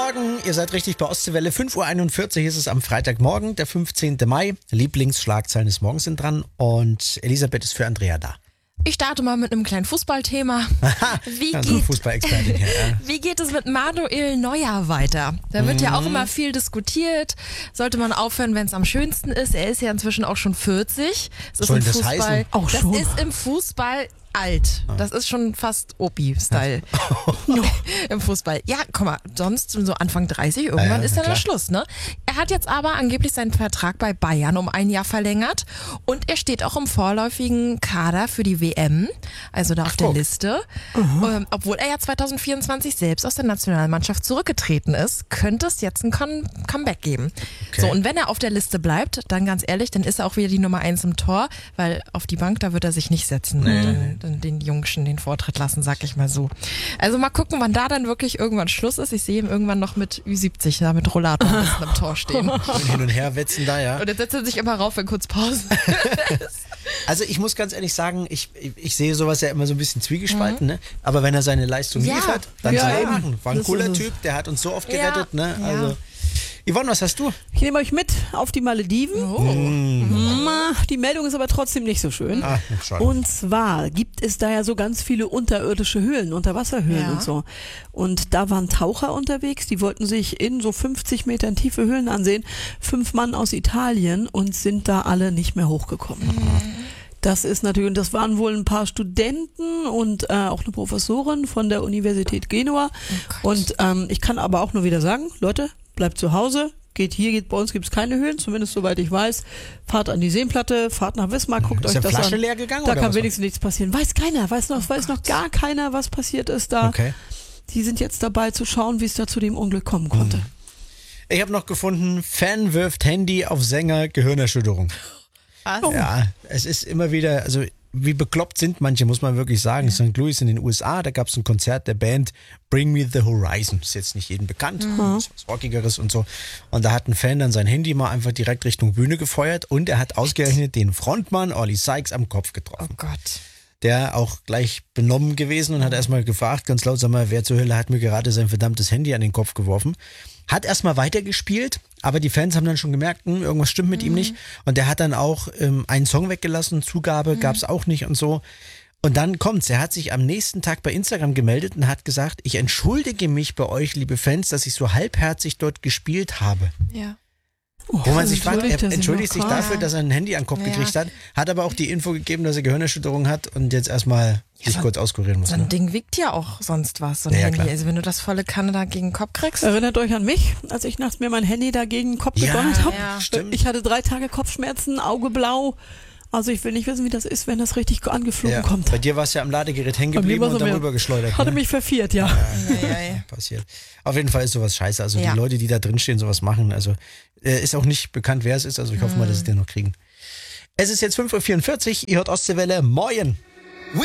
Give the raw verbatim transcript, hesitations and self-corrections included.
Morgen, ihr seid richtig bei Ostseewelle. fünf Uhr einundvierzig ist es am Freitagmorgen, der fünfzehnten Mai. Lieblingsschlagzeilen des Morgens sind dran und Elisabeth ist für Andrea da. Ich starte mal mit einem kleinen Fußballthema. Wie, also geht, Fußballexpertin hier, ja. wie geht es mit Manuel Neuer weiter? Da wird mhm. ja auch immer viel diskutiert. Sollte man aufhören, wenn es am schönsten ist? Er ist ja inzwischen auch schon vierzig. Das Soll ist im das Fußball, heißen? Auch das schon. ist im Fußball alt. Das ist schon fast Opi-Style im Fußball. Ja, komm mal, sonst so Anfang dreißig, irgendwann ja, ja, ist dann klar. der Schluss, ne? Er hat jetzt aber angeblich seinen Vertrag bei Bayern um ein Jahr verlängert und er steht auch im vorläufigen Kader für die W M, also da auf Ach, der guck. Liste. Ähm, obwohl er ja zwanzig vierundzwanzig selbst aus der Nationalmannschaft zurückgetreten ist, könnte es jetzt ein Come- Comeback geben. Okay. So, und wenn er auf der Liste bleibt, dann ganz ehrlich, dann ist er auch wieder die Nummer eins im Tor, weil auf die Bank, da wird er sich nicht setzen. Nee. Und dann den Jungschen den Vortritt lassen, sag ich mal so. Also mal gucken, wann da dann wirklich irgendwann Schluss ist. Ich sehe ihn irgendwann noch mit Ü siebzig da mit Rollator ein bisschen im Tor stehen. Und hin und her wetzen da, ja. Und jetzt setzt er sich immer rauf, wenn kurz Pause ist. Also ich muss ganz ehrlich sagen, ich, ich, ich sehe sowas ja immer so ein bisschen zwiegespalten, mhm. ne? Aber wenn er seine Leistung Ja. liefert, dann Ja, soll er eben. machen. War ein Das cooler ist es. Typ, der hat uns so oft Ja. gerettet, ne? Ja. Also Yvonne, was hast du? Ich nehme euch mit auf die Malediven. Oh. Mm, Die Meldung ist aber trotzdem nicht so schön. Ah, schade. Und zwar gibt es da ja so ganz viele unterirdische Höhlen, Unterwasserhöhlen Ja. und so. Und da waren Taucher unterwegs, die wollten sich in so fünfzig Metern tiefe Höhlen ansehen. Fünf Mann aus Italien und sind da alle nicht mehr hochgekommen. Das ist natürlich, und das waren wohl ein paar Studenten und äh, auch eine Professorin von der Universität Genua. Oh und ähm, ich kann aber auch nur wieder sagen, Leute, bleibt zu Hause. Geht hier, geht bei uns gibt es keine Höhlen, zumindest soweit ich weiß. Fahrt an die Seenplatte, fahrt nach Wismar, guckt Ist euch der das Flasche an. leer gegangen Da oder kann was? wenigstens nichts passieren. Weiß keiner, weiß noch, weiß noch gar keiner, was passiert ist da. Okay. Die sind jetzt dabei zu schauen, wie es da zu dem Unglück kommen konnte. Mhm. Ich habe noch gefunden, Fan wirft Handy auf Sänger, Gehirnerschütterung. Was? Ja, es ist immer wieder, also wie bekloppt sind manche, muss man wirklich sagen. Ja. Sankt Louis in den U S A, da gab es ein Konzert der Band Bring Me the Horizon. Ist jetzt nicht jedem bekannt, Mhm. ist was Rockigeres und so. Und da hat ein Fan dann sein Handy mal einfach direkt Richtung Bühne gefeuert und er hat ausgerechnet den Frontmann Ollie Sykes am Kopf Oh getroffen. Gott. Der auch gleich benommen gewesen und hat erstmal gefragt, ganz laut, sag mal, wer zur Hölle hat mir gerade sein verdammtes Handy an den Kopf geworfen. Hat erstmal weitergespielt, aber die Fans haben dann schon gemerkt, hm, irgendwas stimmt mit mhm. ihm nicht. Und der hat dann auch ähm, einen Song weggelassen, Zugabe mhm. gab's auch nicht und so. Und dann kommt's, er hat sich am nächsten Tag bei Instagram gemeldet und hat gesagt, ich entschuldige mich bei euch, liebe Fans, dass ich so halbherzig dort gespielt habe. Ja. Oh, Wo man sich fragt, entschuldigt er er sich entschuldigt sich noch? dafür, dass er ein Handy an den Kopf Ja. gekriegt hat, hat aber auch die Info gegeben, dass er Gehirnerschütterung hat und jetzt erstmal sich so- kurz auskurieren muss. So ein Ne? Ding wiegt ja auch sonst was, so ein Ja, ja, Handy. klar. Also wenn du das volle Kanne da gegen den Kopf kriegst. Erinnert euch an mich, als ich nachts mir mein Handy da gegen den Kopf Ja, gedonnert habe? ja. Stimmt. Ich hatte drei Tage Kopfschmerzen, Auge blau. Also ich will nicht wissen, wie das ist, wenn das richtig angeflogen Ja. kommt. Bei dir war es ja am Ladegerät hängen Bei mir geblieben war's und am- darüber geschleudert. Hatte ne? mich verviert, ja. Ja, ja, ja. Passiert. Auf jeden Fall ist sowas scheiße. Also Ja. die Leute, die da drinstehen, sowas machen, also äh, ist auch nicht bekannt, wer es ist. Also ich hoffe mal, dass sie den noch kriegen. Es ist jetzt fünf Uhr vierundvierzig, ihr hört Ostseewelle. Moin!